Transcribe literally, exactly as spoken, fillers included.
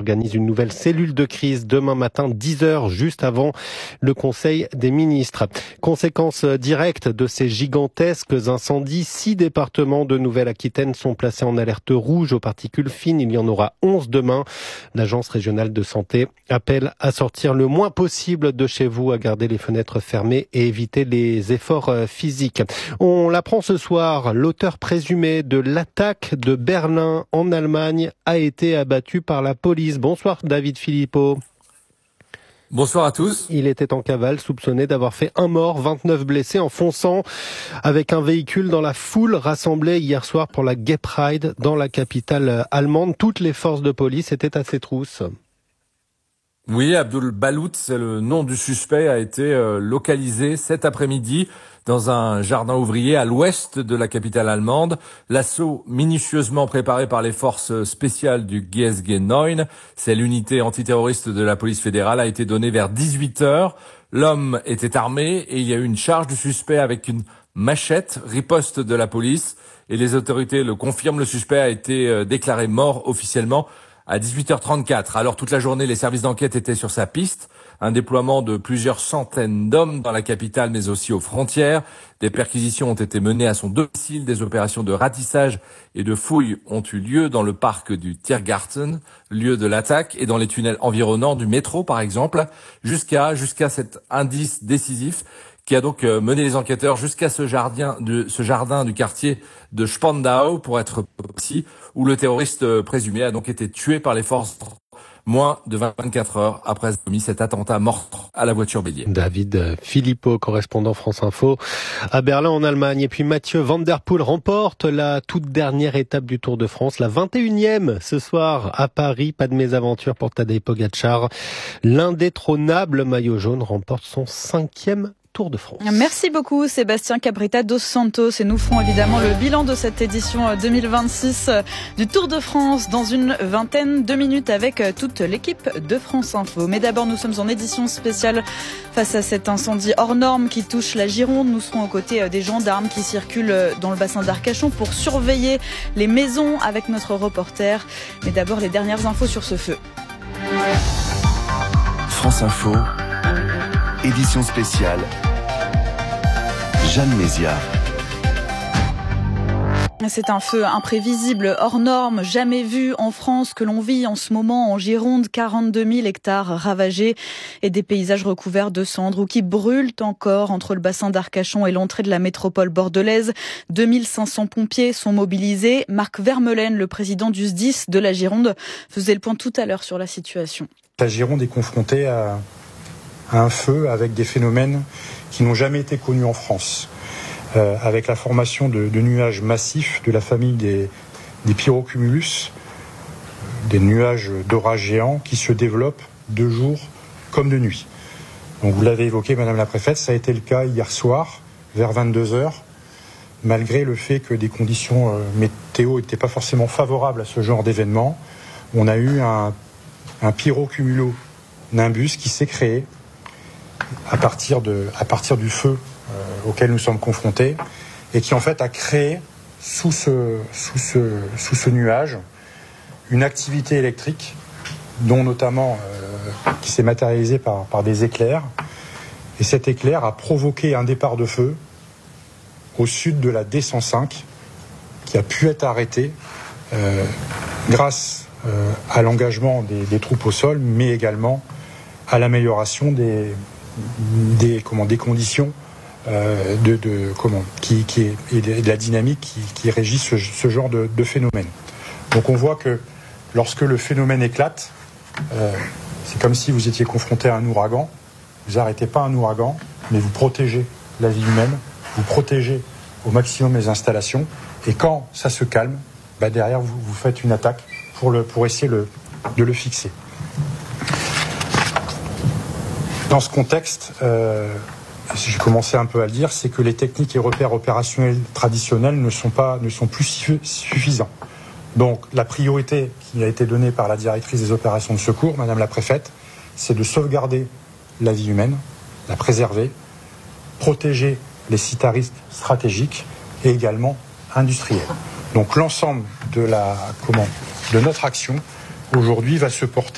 organise une nouvelle cellule de crise demain matin, dix heures, juste avant le Conseil des ministres. Conséquence directe de ces gigantesques incendies, six départements de Nouvelle-Aquitaine sont placés en alerte rouge aux particules fines. Il y en aura onze demain. L'Agence régionale de santé appelle à sortir le moins possible de chez vous, à garder les fenêtres fermées et éviter les efforts physiques. On l'apprend ce soir, l'auteur présumé de l'attaque de Berlin en Allemagne a été abattu par la police. Bonsoir David Philippot. Bonsoir à tous. Il était en cavale, soupçonné d'avoir fait un mort, vingt-neuf blessés en fonçant avec un véhicule dans la foule rassemblée hier soir pour la Gay Pride dans la capitale allemande. Toutes les forces de police étaient à ses trousses. Oui, Abdul Balout, c'est le nom du suspect, a été euh, localisé cet après-midi dans un jardin ouvrier à l'ouest de la capitale allemande. L'assaut minutieusement préparé par les forces spéciales du G S G neuf, c'est l'unité antiterroriste de la police fédérale, a été donné vers dix-huit heures. L'homme était armé et il y a eu une charge du suspect avec une machette, riposte de la police. Et les autorités le confirment, le suspect a été euh, déclaré mort officiellement à dix-huit heures trente-quatre. Alors toute la journée, les services d'enquête étaient sur sa piste. Un déploiement de plusieurs centaines d'hommes dans la capitale, mais aussi aux frontières. Des perquisitions ont été menées à son domicile. Des opérations de ratissage et de fouilles ont eu lieu dans le parc du Tiergarten, lieu de l'attaque, et dans les tunnels environnants du métro, par exemple, jusqu'à jusqu'à cet indice décisif qui a donc mené les enquêteurs jusqu'à ce jardin, de, ce jardin du quartier de Spandau, pour être précis, où le terroriste présumé a donc été tué par les forces moins de vingt-quatre heures après avoir commis cet attentat meurtre à la voiture bélier. David Philippot, correspondant France Info à Berlin en Allemagne. Et puis Mathieu Van Der Poel remporte la toute dernière étape du Tour de France, la vingt et unième ce soir à Paris. Pas de mésaventure pour Tadej Pogačar. L'indétrônable maillot jaune remporte son cinquième Tour de France. Merci beaucoup Sébastien Cabrita dos Santos, et nous ferons évidemment le bilan de cette édition deux mille vingt-six du Tour de France dans une vingtaine de minutes avec toute l'équipe de France Info. Mais d'abord, nous sommes en édition spéciale face à cet incendie hors norme qui touche la Gironde. Nous serons aux côtés des gendarmes qui circulent dans le bassin d'Arcachon pour surveiller les maisons avec notre reporter. Mais d'abord, les dernières infos sur ce feu. France Info, édition spéciale. Jeanne Mézia. C'est un feu imprévisible, hors norme, jamais vu en France, que l'on vit en ce moment en Gironde. quarante-deux mille hectares ravagés et des paysages recouverts de cendres ou qui brûlent encore entre le bassin d'Arcachon et l'entrée de la métropole bordelaise. deux mille cinq cents pompiers sont mobilisés. Marc Vermeulen, le président du S D I S de la Gironde, faisait le point tout à l'heure sur la situation. La Gironde est confrontée à, à un feu avec des phénomènes qui n'ont jamais été connus en France, euh, avec la formation de, de nuages massifs de la famille des, des pyrocumulus, des nuages d'orage géants qui se développent de jour comme de nuit. Donc vous l'avez évoqué, Madame la Préfète, ça a été le cas hier soir, vers vingt-deux heures, malgré le fait que des conditions euh, météo n'étaient pas forcément favorables à ce genre d'événement. On a eu un, un pyrocumulo-nimbus qui s'est créé à partir, de, à partir du feu euh, auquel nous sommes confrontés, et qui en fait a créé sous ce, sous ce, sous ce nuage une activité électrique, dont notamment euh, qui s'est matérialisée par, par des éclairs, et cet éclair a provoqué un départ de feu au sud de la D cent cinq, qui a pu être arrêté euh, grâce euh, à l'engagement des, des troupes au sol, mais également à l'amélioration des Des, comment, des conditions euh, de, de, comment, qui, qui est, et de la dynamique qui, qui régit ce, ce genre de, de phénomène. Donc on voit que lorsque le phénomène éclate, euh, c'est comme si vous étiez confronté à un ouragan. Vous n'arrêtez pas un ouragan, mais vous protégez la vie humaine, vous protégez au maximum les installations, et quand ça se calme, bah derrière vous, vous faites une attaque pour, le, pour essayer le, de le fixer. Dans ce contexte, euh, j'ai commencé un peu à le dire, c'est que les techniques et repères opérationnels traditionnels ne sont, pas, ne sont plus suffisants. Donc la priorité qui a été donnée par la directrice des opérations de secours, Madame la Préfète, c'est de sauvegarder la vie humaine, la préserver, protéger les sites à risque stratégiques et également industriels. Donc l'ensemble de, la, comment, de notre action aujourd'hui va se porter